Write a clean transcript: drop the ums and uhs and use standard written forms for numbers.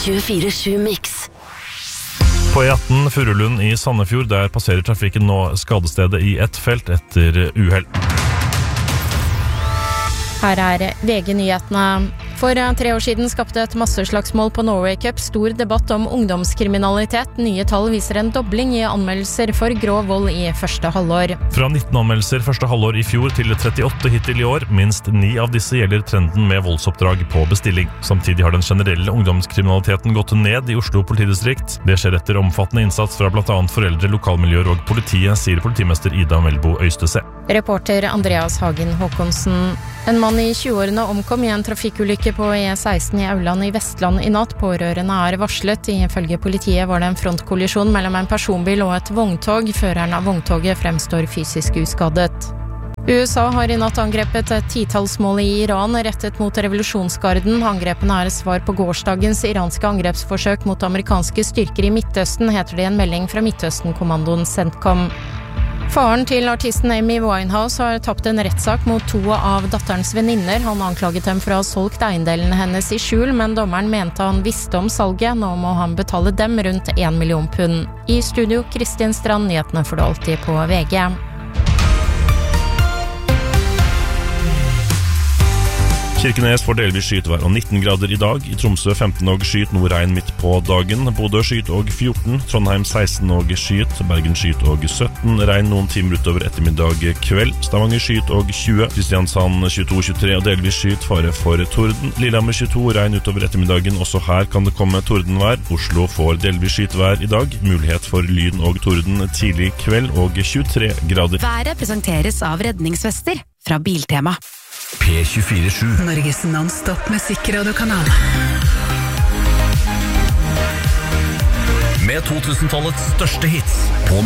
24/7 Mix. På E18 Furulund i Sandefjord, der passerer trafikken nå skadestedet i ett felt etter uheld. Her VG-nyhetene. For 3 år siden skapte et masseslagsmål på Norway Cup stor debatt om ungdomskriminalitet. Nye tall viser en dobling i anmeldelser for grov vold i første halvår. Fra 19 anmeldelser første halvår i fjor til 38 hittil i år. Minst 9 av disse gjelder trenden med voldsoppdrag på bestilling. Samtidig har den generelle ungdomskriminaliteten gått ned i Oslo politidistrikt. Det skjer etter omfattende innsats fra blant annet foreldre, lokalmiljøer og politiet, sier politimester Ida Melbo Øystese. Reporter Andreas Hagen Håkonsen. En mann i 20-årene omkom i en trafikkulykke på E16 i Auland i Vestland i natt. Pårørende varslet. Ifølge politiet var det en frontkollisjon mellom en personbil og et vogntog. Føreren av vogntoget fremstår fysisk uskadet. USA har i natt angrepet et 10-talls mål i Iran rettet mot revolusjonsgarden. Angrepene svar på gårsdagens iranske angrepsforsøk mot amerikanske styrker i Midtøsten, heter det i en melding fra Midtøsten-kommandoen CENTCOM. Faren til artisten Amy Winehouse har tapt en rettssak mot 2 av datterens venninner. Han anklaget dem for å ha solgt eiendelene hennes i skjul, men dommeren mente han visste om salget. Nå må han betale dem rundt 1 million pund. I studio, Kristin Strand, nyhetene får du alltid på VG. Kirkenes får delvis skyet vær og 19 grader i dag. I Tromsø 15 og skyet, noe regn midt på dagen. Bodø skyet og 14, Trondheim 16 og skyet, Bergen skyet og 17, regn noen timer utover ettermiddag kveld. Stavanger skyet og 20, Kristiansand 22-23 og delvis skyet, fare for torden. Lillehammer 22, regn utover ettermiddagen, også her kan det komme tordenvær. Oslo får delvis skyet vær i dag, mulighet for lyn og torden tidlig kveld og 23 grader. Været presenteres av redningsvester fra Biltema. P24/7 Norges non-stop musikkradiokanal. med 2000-tallets største hits på